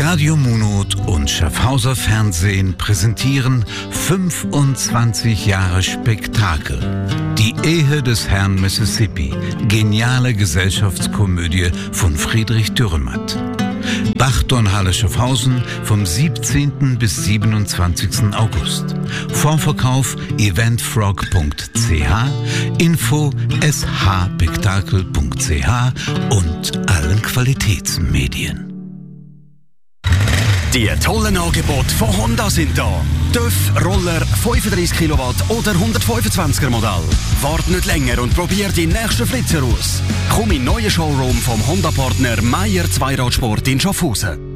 Radio Munot und Schaffhauser Fernsehen präsentieren 25 Jahre Spektakel. Die Ehe des Herrn Mississippi. Geniale Gesellschaftskomödie von Friedrich Dürrenmatt. Bachtonhalle Schaffhausen vom 17. bis 27. August. Vorverkauf eventfrog.ch, Info shspektakel.ch und allen Qualitätsmedien. Die tollen Angebote von Honda sind da. TÜV, Roller, 35 Kilowatt oder 125er Modell. Wart nicht länger und probier die nächsten Flitzer aus. Komm in den neuen Showroom vom Honda-Partner Meyer Zweiradsport in Schaffhausen.